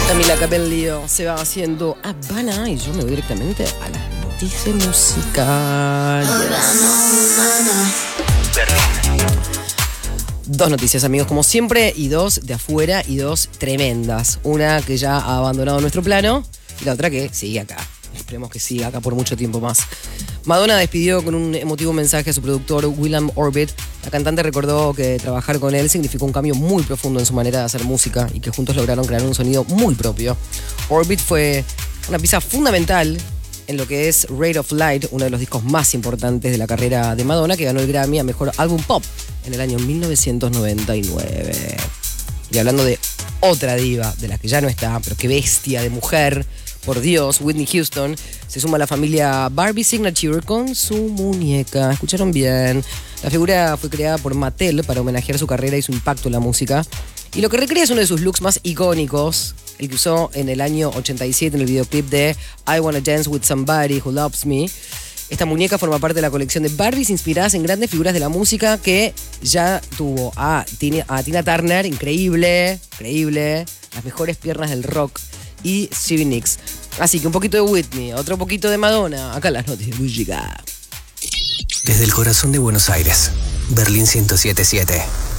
Camila Cabello se va haciendo Habana y yo me voy directamente a las noticias musicales. Dos noticias, amigos, como siempre, y dos de afuera y dos tremendas. Una que ya ha abandonado nuestro plano y la otra que sigue acá. Esperemos que siga acá por mucho tiempo más. Madonna despidió con un emotivo mensaje a su productor William Orbit. La cantante recordó que trabajar con él significó un cambio muy profundo en su manera de hacer música y que juntos lograron crear un sonido muy propio. Orbit fue una pieza fundamental en lo que es Ray of Light, uno de los discos más importantes de la carrera de Madonna, que ganó el Grammy a Mejor Álbum Pop en el año 1999. Y hablando de otra diva, de la que ya no está, pero qué bestia de mujer, por Dios, Whitney Houston, se suma a la familia Barbie Signature con su muñeca. ¿Escucharon bien? La figura fue creada por Mattel para homenajear su carrera y su impacto en la música. Y lo que recrea es uno de sus looks más icónicos, el que usó en el año 87 en el videoclip de I Wanna Dance With Somebody Who Loves Me. Esta muñeca forma parte de la colección de Barbies inspiradas en grandes figuras de la música que ya tuvo a Tina Turner, increíble, las mejores piernas del rock, y Stevie Nicks. Así que un poquito de Whitney, otro poquito de Madonna, acá las noticias de música. Desde el corazón de Buenos Aires, Berlín 107.7.